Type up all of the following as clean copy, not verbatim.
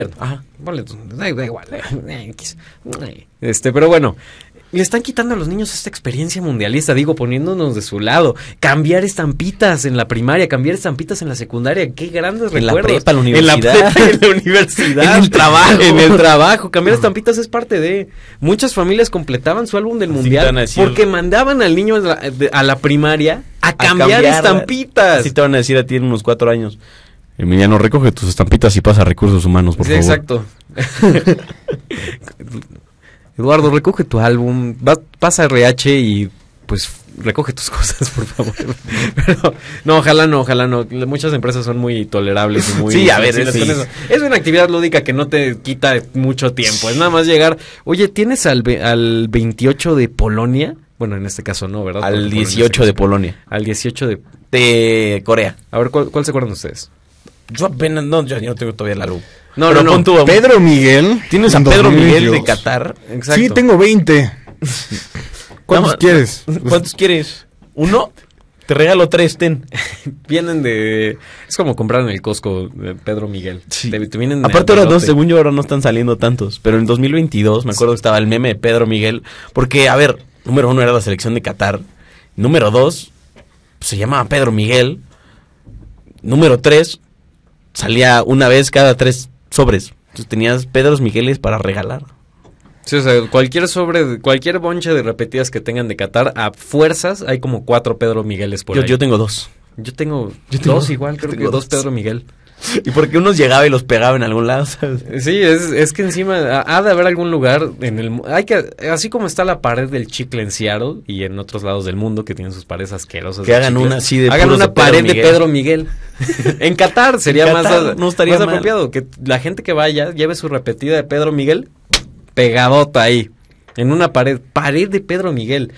Ajá. Ponle, da igual. Pero bueno, le están quitando a los niños esta experiencia mundialista, digo, poniéndonos de su lado. Cambiar estampitas en la primaria, cambiar estampitas en la secundaria, qué grandes en recuerdos. La prepa, la universidad. En la prepa, en la universidad. En el trabajo. En el trabajo. Cambiar estampitas es parte de... Muchas familias completaban su álbum del mundial porque mandaban al niño a la primaria a cambiar estampitas. Así te van a decir a ti en unos 4 años. Emiliano, recoge tus estampitas y pasa a Recursos Humanos, por favor. Exacto. Eduardo, recoge tu álbum, pasa a RH y pues recoge tus cosas, por favor. Pero no, ojalá no. Muchas empresas son muy tolerables y muy... Sí, a ver, con eso. Es una actividad lúdica que no te quita mucho tiempo. Es nada más llegar... Oye, ¿tienes al 28 de Polonia? Bueno, en este caso no, ¿verdad? Al 18 de Polonia. Al 18 de Corea. A ver, ¿cuál se acuerdan ustedes? Yo apenas... No, yo no tengo todavía la luz. No. Pedro Miguel. ¿Tienes a Pedro Miguel de Qatar? Exacto. Sí, tengo 20. ¿Cuántos quieres? ¿Cuántos quieres? ¿1? Te regalo 3, ten. Vienen de... Es como comprar en el Costco de Pedro Miguel. Sí. Aparte ahora no, según yo ahora no están saliendo tantos. Pero en 2022 me acuerdo que estaba el meme de Pedro Miguel. Porque, a ver, número 1 era la selección de Qatar. Número 2 se llamaba Pedro Miguel. Número 3 salía una vez cada 3 sobres. Entonces tenías Pedros Migueles para regalar. Sí, o sea, cualquier bonche de repetidas que tengan de Qatar, a fuerzas hay como 4 Pedro Migueles por ahí. Yo tengo 2. Yo tengo 2 igual, creo que 2 Pedro Miguel. Y porque unos llegaba y los pegaba en algún lado, ¿sabes? Sí, es que encima ha de haber algún lugar en el... así como está la pared del chicle en Seattle y en otros lados del mundo que tienen sus paredes asquerosas. Que hagan una así de hagan una pared de Pedro Miguel. En Qatar sería más apropiado. Que la gente que vaya lleve su repetida de Pedro Miguel pegadota ahí. En una pared de Pedro Miguel.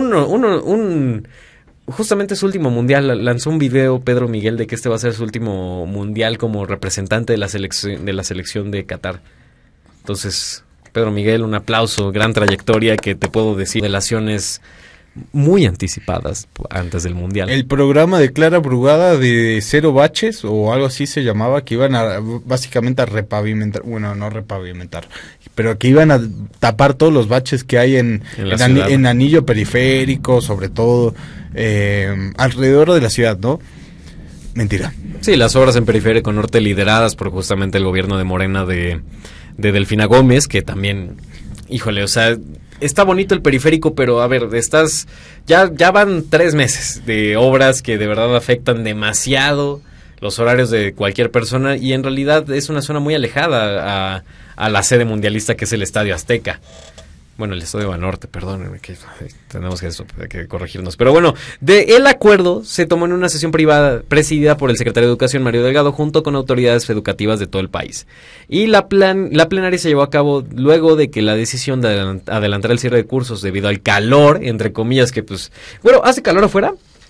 Justamente su último mundial, lanzó un video Pedro Miguel de que este va a ser su último mundial como representante de la selección de Qatar. Entonces, Pedro Miguel, un aplauso, gran trayectoria que te puedo decir, relaciones muy anticipadas antes del mundial. El programa de Clara Brugada de Cero Baches o algo así se llamaba, que iban a básicamente a repavimentar, bueno, no repavimentar, pero que iban a tapar todos los baches que hay en anillo periférico, sobre todo alrededor de la ciudad, ¿no? Mentira. Sí, las obras en periférico norte lideradas por justamente el gobierno de Morena de Delfina Gómez, que también, híjole, o sea, está bonito el periférico, pero a ver, ya van 3 meses de obras que de verdad afectan demasiado los horarios de cualquier persona y en realidad es una zona muy alejada a la sede mundialista que es el Estadio Azteca. Bueno, el Estadio Banorte, perdónenme, que tenemos que corregirnos. Pero bueno, el acuerdo se tomó en una sesión privada presidida por el secretario de Educación, Mario Delgado, junto con autoridades educativas de todo el país. Y la plenaria se llevó a cabo luego de que la decisión de adelantar el cierre de cursos debido al calor, entre comillas, que pues... Bueno, ¿hace calor afuera?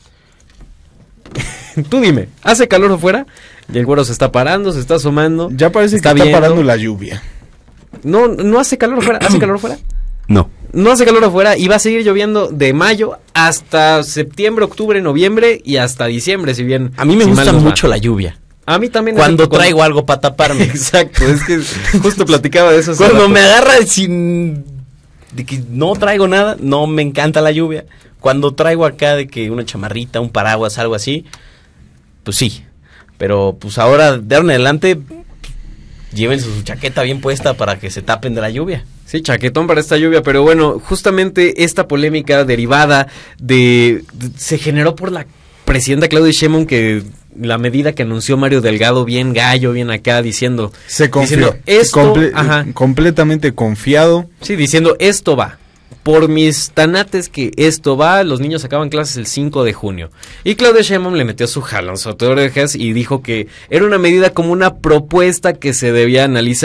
Tú dime, ¿hace calor afuera? Y el güero se está parando, se está asomando. Ya parece que está parando la lluvia. No hace calor afuera. ¿Hace calor afuera? No hace calor afuera y va a seguir lloviendo de mayo hasta septiembre, octubre, noviembre y hasta diciembre, si bien... A mí me gusta mucho la lluvia. A mí también. Cuando traigo algo para taparme. Exacto, es que justo platicaba de eso. Cuando me agarra de que no traigo nada, no me encanta la lluvia. Cuando traigo acá de que una chamarrita, un paraguas, algo así, pues sí. Pero pues ahora, de ahora en adelante, llévense su chaqueta bien puesta para que se tapen de la lluvia. Sí, chaquetón para esta lluvia, pero bueno, justamente esta polémica derivada se generó por la presidenta Claudia Sheinbaum, que la medida que anunció Mario Delgado, bien gallo, bien acá, diciendo... Se confió, completamente confiado. Sí, diciendo, esto va. Por mis tanates que esto va, los niños acaban clases el 5 de junio. Y Claudia Sheinbaum le metió su jalón, su orejas y dijo que era una medida como una propuesta que se debía analizar.